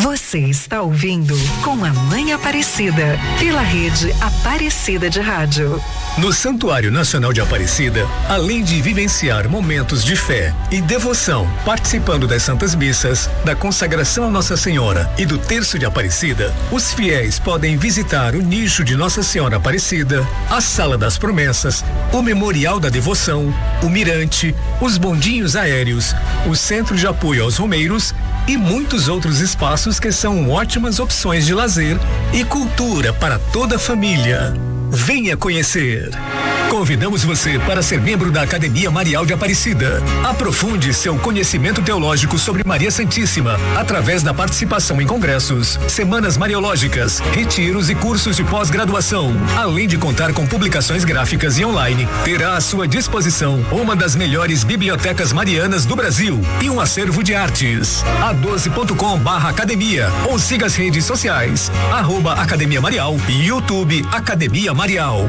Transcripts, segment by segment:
Você está ouvindo Com a Mãe Aparecida, pela rede Aparecida de Rádio. No Santuário Nacional de Aparecida, além de vivenciar momentos de fé e devoção, participando das Santas Missas, da consagração a Nossa Senhora e do Terço de Aparecida, os fiéis podem visitar o nicho de Nossa Senhora Aparecida, a Sala das Promessas, o Memorial da Devoção, o Mirante, os bondinhos aéreos, o Centro de Apoio aos Romeiros e muitos outros espaços que são ótimas opções de lazer e cultura para toda a família. Venha conhecer. Convidamos você para ser membro da Academia Marial de Aparecida. Aprofunde seu conhecimento teológico sobre Maria Santíssima através da participação em congressos, semanas mariológicas, retiros e cursos de pós-graduação. Além de contar com publicações gráficas e online, terá à sua disposição uma das melhores bibliotecas marianas do Brasil e um acervo de artes. a12.com/academia ou siga as redes sociais @Academia Marial e YouTube Academia Marial.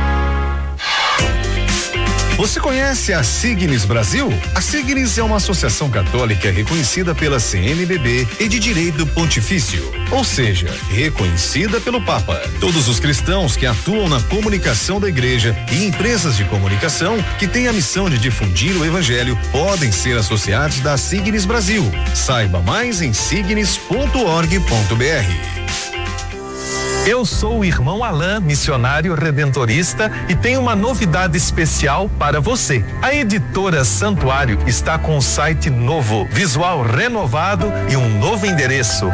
Você conhece a Signis Brasil? A Signis é uma associação católica reconhecida pela CNBB e de direito pontifício, ou seja, reconhecida pelo Papa. Todos os cristãos que atuam na comunicação da igreja e empresas de comunicação que têm a missão de difundir o evangelho podem ser associados da Signis Brasil. Saiba mais em signis.org.br. Eu sou o irmão Alain, missionário redentorista, e tenho uma novidade especial para você. A editora Santuário está com um site novo, visual renovado e um novo endereço: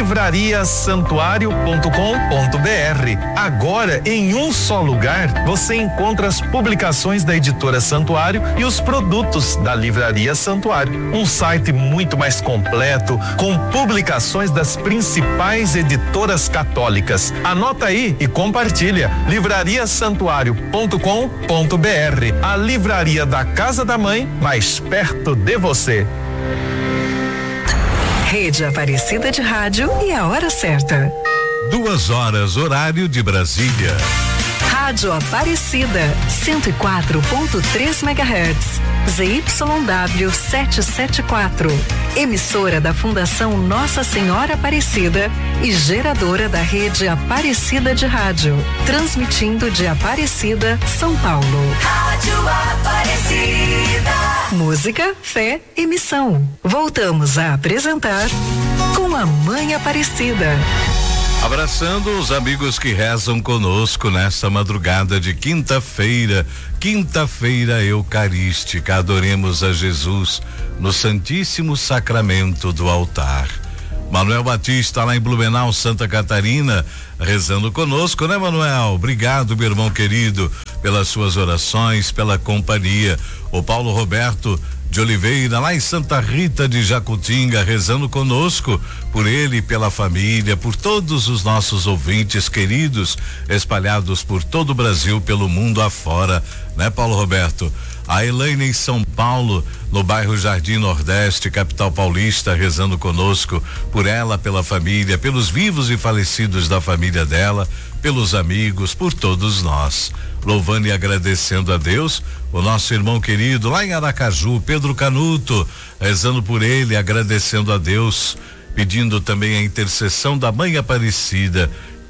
livrariasantuario.com.br. Agora, em um só lugar, você encontra as publicações da editora Santuário e os produtos da Livraria Santuário. Um site muito mais completo, com publicações das principais editoras católicas. Anota aí e compartilha. livrariasantuario.com.br, a livraria da Casa da Mãe, mais perto de você. Rede Aparecida de Rádio e a hora certa. 2 horário de Brasília. Rádio Aparecida, 104.3 MHz, ZYW 774, emissora da Fundação Nossa Senhora Aparecida e geradora da rede Aparecida de Rádio, transmitindo de Aparecida, São Paulo. Rádio Aparecida. Música, fé e missão. Voltamos a apresentar Com a Mãe Aparecida. Abraçando os amigos que rezam conosco nesta madrugada de quinta-feira eucarística. Adoremos a Jesus no Santíssimo Sacramento do altar. Manuel Batista, lá em Blumenau, Santa Catarina, rezando conosco, né, Manuel? Obrigado, meu irmão querido, pelas suas orações, pela companhia. O Paulo Roberto de Oliveira, lá em Santa Rita de Jacutinga, rezando conosco, por ele, pela família, por todos os nossos ouvintes queridos, espalhados por todo o Brasil, pelo mundo afora, né, Paulo Roberto? A Elaine em São Paulo, no bairro Jardim Nordeste, capital paulista, rezando conosco, por ela, pela família, pelos vivos e falecidos da família dela, pelos amigos, por todos nós. Louvando e agradecendo a Deus, o nosso irmão querido lá em Aracaju, Pedro Canuto, rezando por ele, agradecendo a Deus, pedindo também a intercessão da Mãe Aparecida,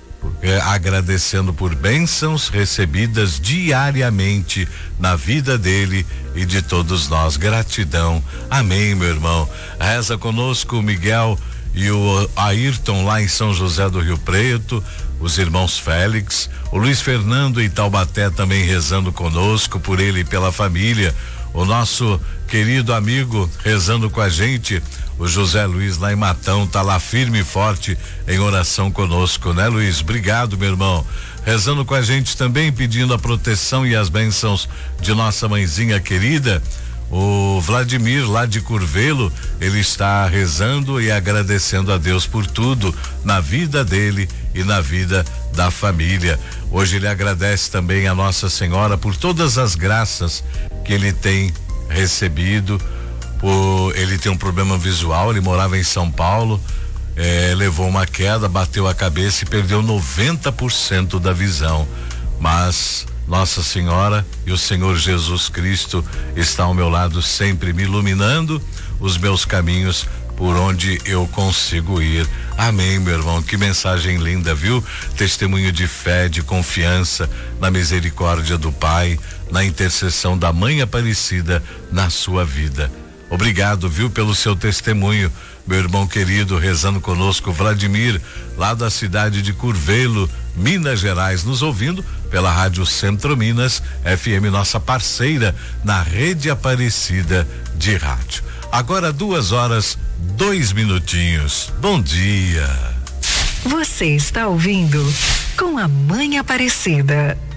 agradecendo por bênçãos recebidas diariamente na vida dele e de todos nós. Gratidão. Amém, meu irmão. Reza conosco o Miguel e o Ayrton lá em São José do Rio Preto, os irmãos Félix, o Luiz Fernando em Taubaté também rezando conosco, por ele e pela família. O nosso querido amigo rezando com a gente, o José Luiz lá em Matão, tá lá firme e forte em oração conosco, né, Luiz? Obrigado, meu irmão. Rezando com a gente também, pedindo a proteção e as bênçãos de nossa mãezinha querida. O Vladimir lá de Curvelo, ele está rezando e agradecendo a Deus por tudo na vida dele e na vida da família. Hoje ele agradece também a Nossa Senhora por todas as graças que ele tem recebido. Ele tem um problema visual, ele morava em São Paulo, levou uma queda, bateu a cabeça e perdeu 90% da visão, mas Nossa Senhora e o Senhor Jesus Cristo está ao meu lado, sempre me iluminando os meus caminhos por onde eu consigo ir. Amém, meu irmão. Que mensagem linda, viu? Testemunho de fé, de confiança na misericórdia do Pai, na intercessão da Mãe Aparecida na sua vida. Obrigado, viu, pelo seu testemunho, meu irmão querido, rezando conosco, Vladimir, lá da cidade de Curvelo, Minas Gerais, nos ouvindo pela Rádio Centro Minas FM, nossa parceira na Rede Aparecida de Rádio. Agora 2h02. Bom dia. Você está ouvindo Com a Mãe Aparecida.